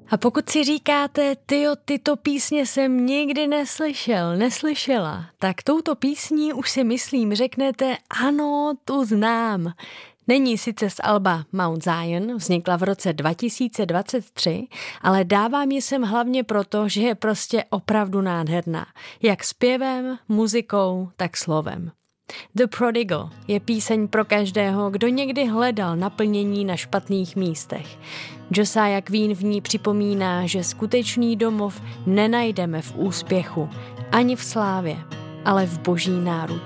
A pokud si říkáte, tyto písně jsem nikdy neslyšela, tak touto písní už si myslím řeknete, ano, tu znám. Není sice z alba Mount Zion, vznikla v roce 2023, ale dávám ji sem hlavně proto, že je prostě opravdu nádherná. Jak zpěvem, muzikou, tak slovem. The Prodigal je píseň pro každého, kdo někdy hledal naplnění na špatných místech. Josiah Quinn v ní připomíná, že skutečný domov nenajdeme v úspěchu, ani v slávě, ale v boží náruči.